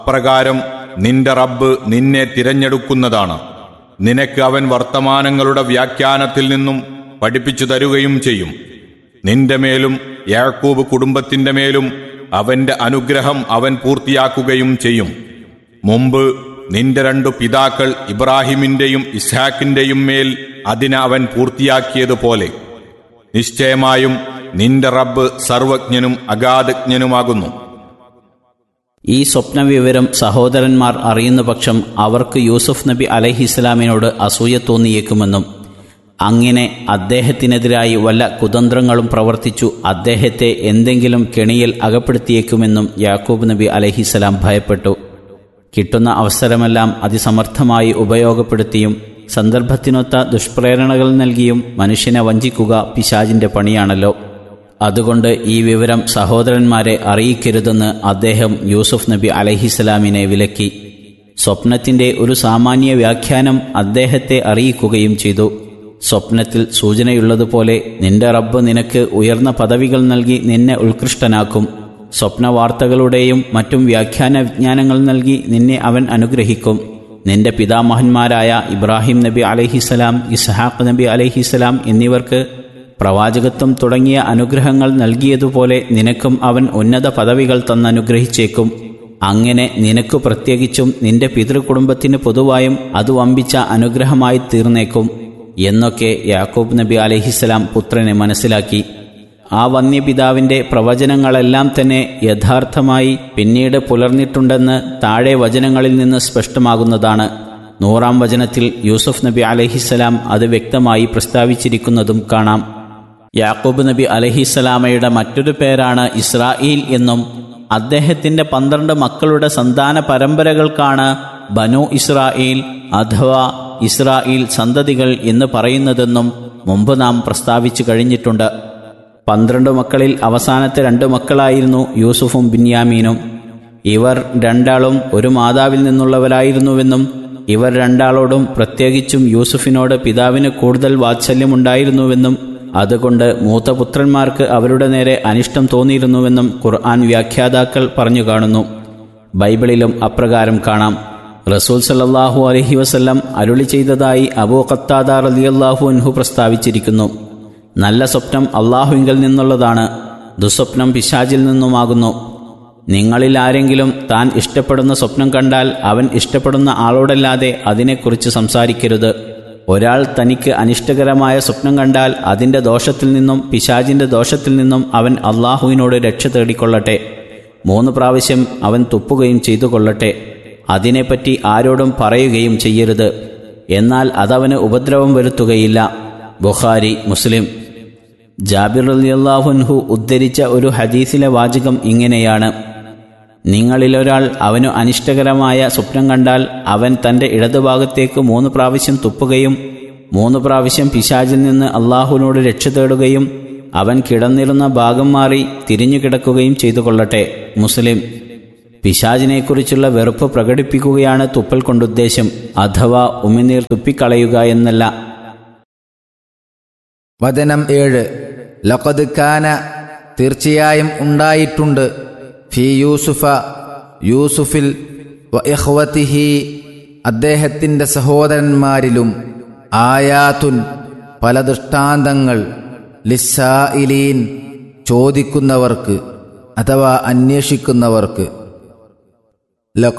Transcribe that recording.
അപ്രകാരം നിന്റെ റബ്ബ് നിന്നെ തിരഞ്ഞെടുക്കുന്നതാണ്. നിനക്ക് അവൻ വർത്തമാനങ്ങളുടെ വ്യാഖ്യാനത്തിൽ നിന്നും പഠിപ്പിച്ചു തരുകയും ചെയ്യും. നിന്റെ മേലും യാക്കൂബ് കുടുംബത്തിന്റെ മേലും അവന്റെ അനുഗ്രഹം അവൻ പൂർത്തിയാക്കുകയും ചെയ്യും. മുമ്പ് നിന്റെ 2 പിതാക്കൾ ഇബ്രാഹിമിന്റെയും ഇസ്ഹാക്കിന്റെയും മേൽ അതിനെ അവൻ പൂർത്തിയാക്കിയതുപോലെ നിശ്ചയമായും നിന്റെ റബ്ബ് സർവജ്ഞനും അഗാധജ്ഞനുമാകുന്നു. ഈ സ്വപ്നവിവരം സഹോദരന്മാർ അറിയുന്ന പക്ഷം അവർക്ക് യൂസുഫ് നബി അലൈഹിസ്സലാമിനോട് അസൂയ തോന്നിയേക്കുമെന്നും അങ്ങനെ അദ്ദേഹത്തിനെതിരായി വല്ല കുതന്ത്രങ്ങളും പ്രവർത്തിച്ചു അദ്ദേഹത്തെ എന്തെങ്കിലും കെണിയിൽ അകപ്പെടുത്തിയേക്കുമെന്നും യാക്കൂബ് നബി അലൈഹിസ്സലാം ഭയപ്പെട്ടു. കിട്ടുന്ന അവസരമെല്ലാം അതിസമർത്ഥമായി ഉപയോഗപ്പെടുത്തിയും സന്ദർഭത്തിനൊത്ത ദുഷ്പ്രേരണകൾ നൽകിയും മനുഷ്യനെ വഞ്ചിക്കുക പിശാചിന്റെ പണിയാണല്ലോ. അതുകൊണ്ട് ഈ വിവരം സഹോദരന്മാരെ അറിയിക്കരുതെന്ന് അദ്ദേഹം യൂസുഫ് നബി അലൈഹിസ്സലാമിനെ വിലക്കി. സ്വപ്നത്തിന്റെ ഒരു സാമാന്യ വ്യാഖ്യാനം അദ്ദേഹത്തെ അറിയിക്കുകയും ചെയ്തു. സ്വപ്നത്തിൽ സൂചനയുള്ളതുപോലെ നിന്റെ റബ്ബ് നിനക്ക് ഉയർന്ന പദവികൾ നൽകി നിന്നെ ഉത്കൃഷ്ടനാക്കും. സ്വപ്നവാർത്തകളുടെയും മറ്റും വ്യാഖ്യാന വിജ്ഞാനങ്ങൾ നൽകി നിന്നെ അവൻ അനുഗ്രഹിക്കും. നിന്റെ പിതാമഹന്മാരായ ഇബ്രാഹിം നബി അലൈഹിസ്സലാം, ഇസ്ഹാഖ് നബി അലൈഹിസ്സലാം എന്നിവർക്ക് പ്രവാചകത്വം തുടങ്ങിയ അനുഗ്രഹങ്ങൾ നൽകിയതുപോലെ നിനക്കും അവൻ ഉന്നത പദവികൾ തന്നനുഗ്രഹിച്ചേക്കും. അങ്ങനെ നിനക്കു പ്രത്യേകിച്ചും നിന്റെ പിതൃകുടുംബത്തിന് പൊതുവായും അത് വമ്പിച്ച അനുഗ്രഹമായി തീർന്നേക്കും എന്നൊക്കെ യാക്കൂബ് നബി അലൈഹിസ്സലാം പുത്രനെ മനസ്സിലാക്കി. ആ വന്യപിതാവിന്റെ പ്രവചനങ്ങളെല്ലാം തന്നെ യഥാർത്ഥമായി പിന്നീട് പുലർന്നിട്ടുണ്ടെന്ന് താഴെ വചനങ്ങളിൽ നിന്ന് സ്പഷ്ടമാകുന്നതാണ്. 100-ാം വചനത്തിൽ യൂസുഫ് നബി അലൈഹിസ്സലാം അത് വ്യക്തമായി പ്രസ്താവിച്ചിരിക്കുന്നതും കാണാം. യാക്കൂബ് നബി അലൈഹിസ്സലാമയുടെ മറ്റൊരു പേരാണ് ഇസ്രായേൽ എന്നും അദ്ദേഹത്തിന്റെ 12 മക്കളുടെ സന്താന പരമ്പരകൾക്കാണ് ബനു ഇസ്രായേൽ അഥവാ ഇസ്രായേൽ സന്തതികൾ എന്ന് പറയുന്നതെന്നും മുമ്പ് നാം പ്രസ്താവിച്ചു കഴിഞ്ഞിട്ടുണ്ട്. 12 മക്കളിൽ അവസാനത്തെ 2 മക്കളായിരുന്നു യൂസുഫും ബിന്യാമീനും. ഇവർ 2 ഒരു മാതാവിൽ നിന്നുള്ളവരായിരുന്നുവെന്നും ഇവർ 2 പ്രത്യേകിച്ചും യൂസുഫിനോട് പിതാവിന് കൂടുതൽ വാത്സല്യമുണ്ടായിരുന്നുവെന്നും അതുകൊണ്ട് മൂത്തപുത്രന്മാർക്ക് അവരുടെ നേരെ അനിഷ്ടം തോന്നിയിരുന്നുവെന്നും ഖുർആൻ വ്യാഖ്യാതാക്കൾ പറഞ്ഞു കാണുന്നു. ബൈബിളിലും അപ്രകാരം കാണാം. റസൂൽ സല്ലല്ലാഹു അലൈഹി വസല്ലം അരുളി ചെയ്തതായി അബൂ ഖത്താദ റളിയല്ലാഹു അൻഹു പ്രസ്താവിച്ചിരിക്കുന്നു. നല്ല സ്വപ്നം അള്ളാഹുവിങ്കൽ നിന്നുള്ളതാണ്, ദുസ്വപ്നം പിശാചിൽ നിന്നുമാകുന്നു. നിങ്ങളിൽ ആരെങ്കിലും താൻ ഇഷ്ടപ്പെടുന്ന സ്വപ്നം കണ്ടാൽ അവൻ ഇഷ്ടപ്പെടുന്ന ആളോടല്ലാതെ അതിനെക്കുറിച്ച് സംസാരിക്കരുത്. ഒരാൾ തനിക്ക് അനിഷ്ടകരമായ സ്വപ്നം കണ്ടാൽ അതിൻ്റെ ദോഷത്തിൽ നിന്നും പിശാചിൻ്റെ ദോഷത്തിൽ നിന്നും അവൻ അള്ളാഹുവിനോട് രക്ഷ തേടിക്കൊള്ളട്ടെ. 3 പ്രാവശ്യം അവൻ തുപ്പുകയും ചെയ്തു കൊള്ളട്ടെ. അതിനെപ്പറ്റി ആരോടും പറയുകയും ചെയ്യരുത്. എന്നാൽ അതവന് ഉപദ്രവം വരുത്തുകയില്ല. ബുഖാരി, മുസ്ലിം. ജാബിർ റളിയല്ലാഹു അൻഹു ഉദ്ധരിച്ച ഒരു ഹദീസിലെ വാചകം ഇങ്ങനെയാണ്: നിങ്ങളിലൊരാൾ അവനു അനിഷ്ടകരമായ സ്വപ്നം കണ്ടാൽ അവൻ തൻ്റെ ഇടതുഭാഗത്തേക്ക് 3 പ്രാവശ്യം തുപ്പുകയും 3 പ്രാവശ്യം പിശാചിൽ നിന്ന് അള്ളാഹുവിനോട് രക്ഷ തേടുകയും അവൻ കിടന്നിരുന്ന ഭാഗം മാറി തിരിഞ്ഞു കിടക്കുകയും ചെയ്തു കൊള്ളട്ടെ. മുസ്ലിം. പിശാചിനെക്കുറിച്ചുള്ള വെറുപ്പ് പ്രകടിപ്പിക്കുകയാണ് തുപ്പൽ കൊണ്ടുദ്ദേശം, അഥവാ ഉമിനീർ തുപ്പിക്കളയുക എന്നല്ല. വചനം 7. ലഖദ് കാന, തീർച്ചയായും ഉണ്ടായിട്ടുണ്ട്, ഫീ യൂസുഫ, യൂസുഫിൽ, വ ഇഖ്വതിഹി, അദ്ദേഹത്തിൻ്റെ സഹോദരന്മാരിലും, ആയാത്തുൻ, പല ദൃഷ്ടാന്തങ്ങൾ, ലിസ്സായിലീൻ, ചോദിക്കുന്നവർക്ക് അഥവാ അന്വേഷിക്കുന്നവർക്ക്.